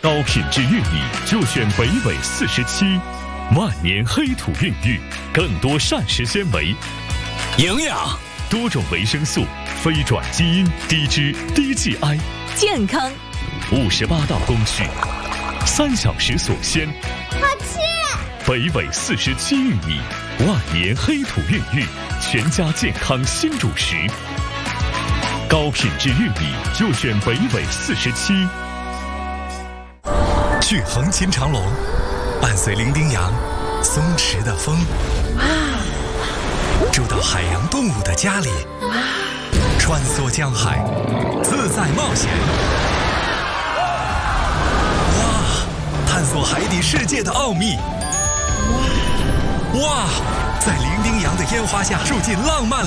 高品质玉米就选北纬47，万年黑土孕育，更多膳食纤维、 营养、 多种维生素、非转基因、低脂、低 GI， 健康。 58道工序，3小时锁鲜。 好吃！ 北纬47玉米，万年黑土孕育，全家健康新主食。高品质玉米就选北纬47。 去横琴长隆，伴随伶仃洋松弛的风，住到海洋动物的家里，穿梭江海，自在冒险。哇！探索海底世界的奥秘。哇！在伶仃洋的烟花下，住进浪漫